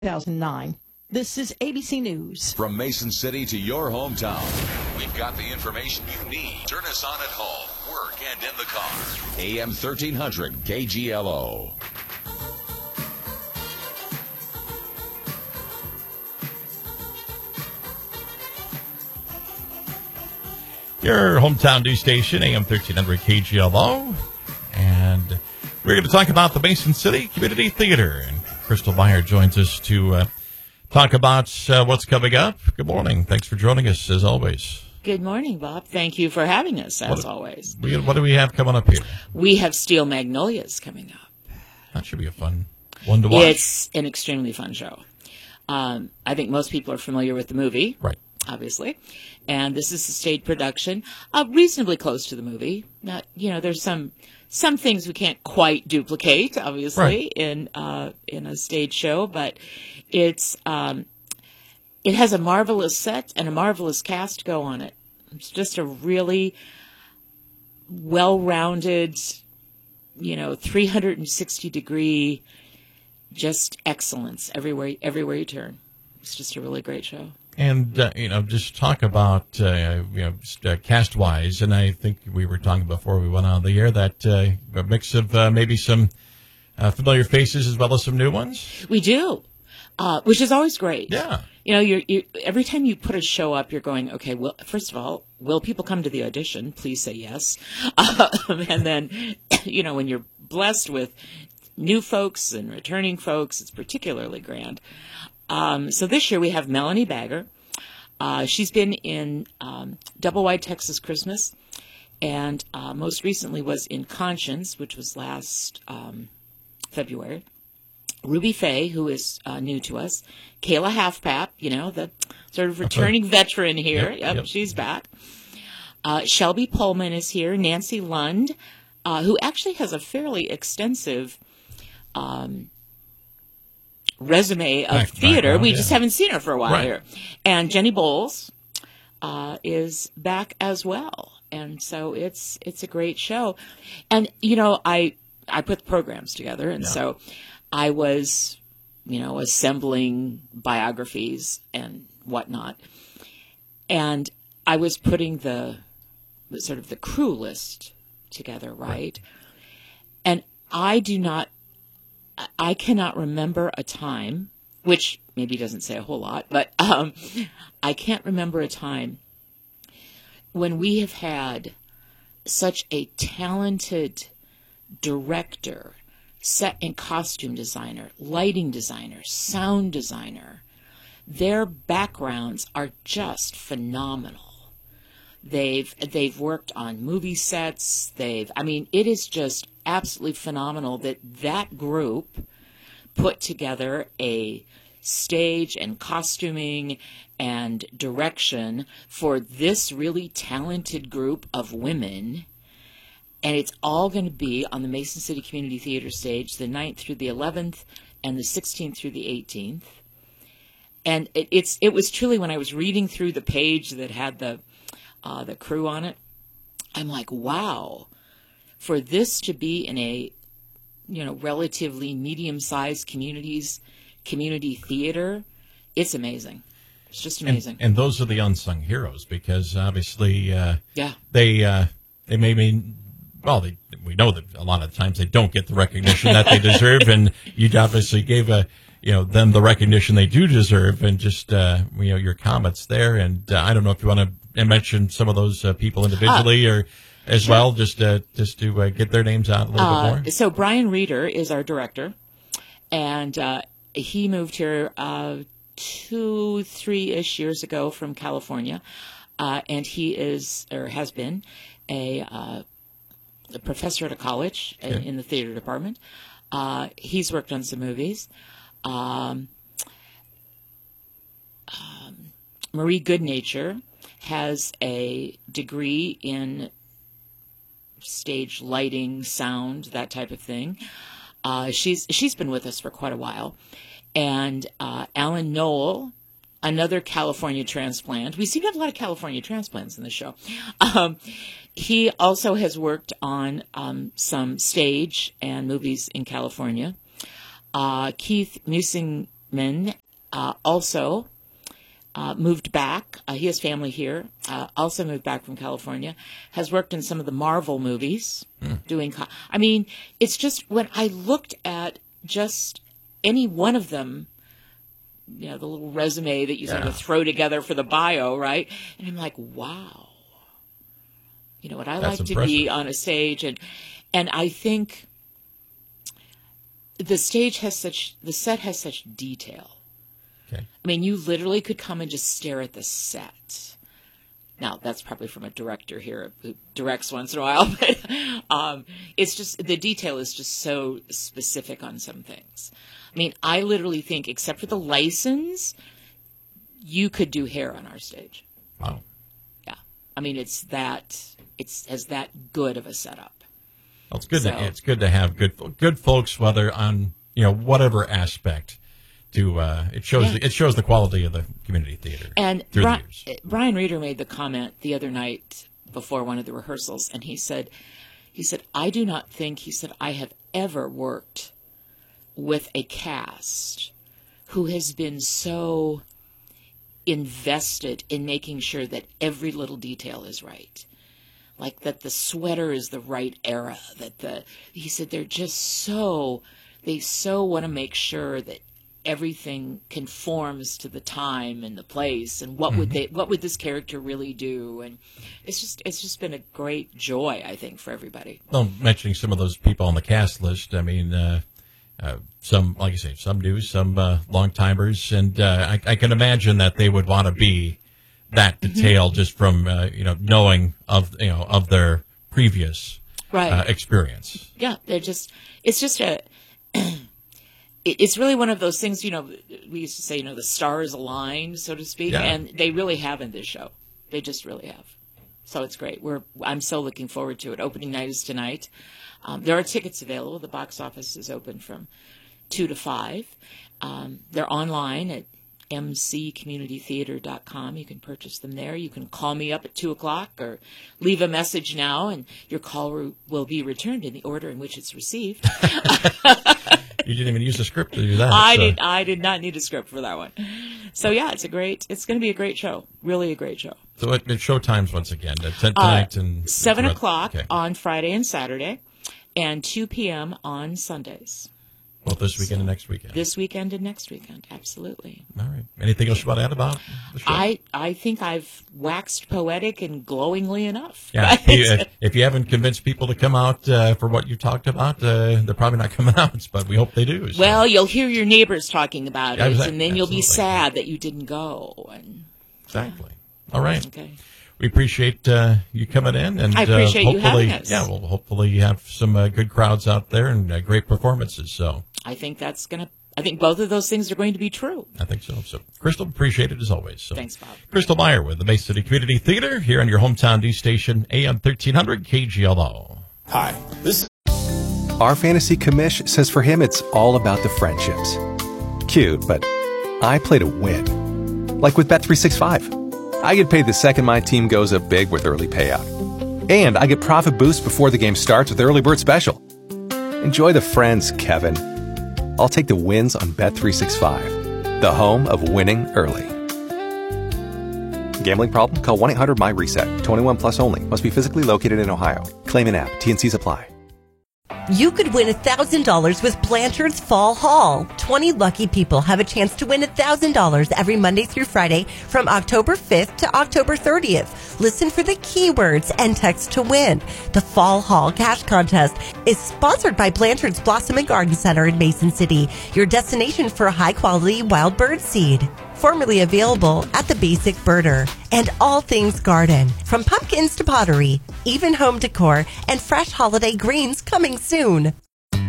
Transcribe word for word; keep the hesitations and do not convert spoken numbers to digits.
two thousand nine. This is A B C News. From Mason City to your hometown, we've got the information you need. Turn us on at home, work, and in the car. A M thirteen hundred K G L O. Your hometown news station, A M thirteen hundred K G L O. And we're going to talk about the Mason City Community Theater. And Crystal Meyer joins us to uh, talk about uh, what's coming up. Good morning. Thanks for joining us, as always. Good morning, Bob. Thank you for having us, as what, always. We, what do we have coming up here? We have Steel Magnolias coming up. That should be a fun one to watch. It's an extremely fun show. Um, I think most people are familiar with the movie. Right. Obviously. And this is a stage production, uh, reasonably close to the movie. Not, you know, there's some some things we can't quite duplicate, obviously, right. in uh, in a stage show, but it's um, it has a marvelous set and a marvelous cast go on it. It's just a really well-rounded, you know, three hundred sixty degree, just excellence everywhere everywhere you turn. It's just a really great show. And, uh, you know, just talk about, uh, you know, uh, cast-wise, and I think we were talking before we went on the air that uh, a mix of uh, maybe some uh, familiar faces as well as some new ones. We do, uh, which is always great. Yeah. You know, you're, you every time you put a show up, you're going, okay, well, first of all, will people come to the audition? Please say yes. Um, and then, you know, when you're blessed with new folks and returning folks, it's particularly grand. Um, so this year we have Melanie Bagger. Uh, she's been in um, Double Wide Texas Christmas, and uh, most recently was in Conscience, which was last um, February. Ruby Faye, who is uh, new to us. Kayla Halfpap, you know, the sort of returning veteran here. Yep, yep, yep. She's back. Uh, Shelby Pullman is here. Nancy Lund, uh, who actually has a fairly extensive um resume of Back, theater. We yeah. just haven't seen her for a while Right. here. And Jenny Bowles uh, is back as well. And so it's it's a great show. And, you know, I I put the programs together. And Yeah. so I was, you know, assembling biographies and whatnot. And I was putting the, the sort of the crew list together, right? right? And I do not I cannot remember a time, which maybe doesn't say a whole lot, but um, I can't remember a time when we have had such a talented director, set and costume designer, lighting designer, sound designer. Their backgrounds are just phenomenal. They've they've worked on movie sets. They've I mean, it is just absolutely phenomenal that that group put together a stage and costuming and direction for this really talented group of women. And it's all going to be on the Mason City Community Theater stage the ninth through the eleventh and the sixteenth through the eighteenth. And it, it's it was truly, when I was reading through the page that had the Uh, the crew on it, I'm like, wow, for this to be in a, you know, relatively medium-sized communities, community theater, it's amazing. It's just amazing. And, and those are the unsung heroes, because obviously uh, yeah. they uh, they may mean, well, they, we know that a lot of times they don't get the recognition that they deserve, and you obviously gave a, you know, them the recognition they do deserve, and just, uh, you know, your comments there. And uh, I don't know if you want to mention some of those uh, people individually uh, or as sure. well, just uh, just to uh, get their names out a little uh, bit more. So Brian Reeder is our director, and uh, he moved here uh, two, three-ish years ago from California, uh, and he is, or has been, a, uh, a professor at a college Okay. in, in the theater department. Uh, he's worked on some movies. Um, um, Marie Goodnature has a degree in stage lighting, sound, that type of thing. Uh, she's she's been with us for quite a while. And uh, Alan Knoll, another California transplant. We seem to have a lot of California transplants in the show. Um, he also has worked on um, some stage and movies in California. Uh, Keith Musing, Reitman uh, also uh, moved back. Uh, he has family here. Uh, also moved back from California. Has worked in some of the Marvel movies. Mm. Doing, co- I mean, it's just when I looked at just any one of them, you know, the little resume that you yeah. sort of throw together for the bio, right? And I'm like, wow. You know what I That's like impressive. to be on a stage, and and I think the stage has such, the set has such detail. Okay. I mean, you literally could come and just stare at the set. Now, that's probably from a director here who directs once in a while, but um, it's just, the detail is just so specific on some things. I mean, I literally think, except for the license, you could do hair on our stage. Wow. Yeah. I mean, it's that, it's has that good of a setup. Well, it's good. So, to, it's good to have good good folks, whether on you know whatever aspect. To uh, it shows yeah. the, it shows the quality of the community theater. And through Bri- the years. Brian Reeder made the comment the other night before one of the rehearsals, and he said, he said, I do not think, he said, I have ever worked with a cast who has been so invested in making sure that every little detail is right. Like that the sweater is the right era, that the, he said, they're just so, they so want to make sure that everything conforms to the time and the place, and what mm-hmm. would they, what would this character really do? And it's just, it's just been a great joy, I think, for everybody. Well, mentioning some of those people on the cast list, I mean, uh, uh, some, like you say, some new, some uh, long timers, and uh, I, I can imagine that they would want to be that detailed mm-hmm. just from uh, you know knowing of you know of their previous right. uh, experience. Yeah, they're just, it's just a. It's really one of those things, you know, we used to say, you know, the stars aligned, so to speak, yeah. and they really have in this show. They just really have. So it's great. We're I'm so looking forward to it. Opening night is tonight. Um, there are tickets available. The box office is open from two to five. Um, they're online at m c community theater dot com. You can purchase them there. You can call me up at two o'clock or leave a message now, and your call re- will be returned in the order in which it's received. You didn't even use a script to do that. I so. did. I did not need a script for that one. So yeah, it's a great. It's going to be a great show. Really a great show. So it, it show times once again at ten tonight uh, and seven throughout, o'clock okay. on Friday and Saturday, and two p.m. on Sundays. Both this weekend so, and next weekend. This weekend and next weekend, absolutely. All right. Anything else you want to add about the show? I, I think I've waxed poetic and glowingly enough. Yeah. If you, if you haven't convinced people to come out uh, for what you talked about, uh, they're probably not coming out, but we hope they do. So. Well, you'll hear your neighbors talking about yeah, it, exactly. and then you'll Absolutely. be sad that you didn't go. And Exactly. All right. Okay. We appreciate uh, you coming in, and I appreciate uh, you hopefully, having us. yeah, well, hopefully you have some uh, good crowds out there and uh, great performances. So I think that's gonna. I think both of those things are going to be true. I think so. So, Crystal, appreciate it as always. So, thanks, Bob. Crystal Meyer with the Bay City Community Theater here on your hometown news station, A M thirteen hundred K G L O. Hi, this. Our fantasy commish says for him it's all about the friendships. Cute, but I play to win. Like with Bet three sixty-five. I get paid the second my team goes up big with early payout. And I get profit boost before the game starts with Early Bird Special. Enjoy the friends, Kevin. I'll take the wins on Bet three sixty-five, the home of winning early. Gambling problem? Call one eight hundred M Y reset. twenty-one plus only. Must be physically located in Ohio. Claim in app. T and Cs apply. You could win one thousand dollars with Blanchard's Fall Haul. twenty lucky people have a chance to win one thousand dollars every Monday through Friday from October fifth to October thirtieth. Listen for the keywords and text to win. The Fall Haul Cash Contest is sponsored by Blanchard's Blossom and Garden Center in Mason City, your destination for high-quality wild bird seed. Formerly available at the Basic Birder. And all things garden, from pumpkins to pottery, even home decor, and fresh holiday greens coming soon.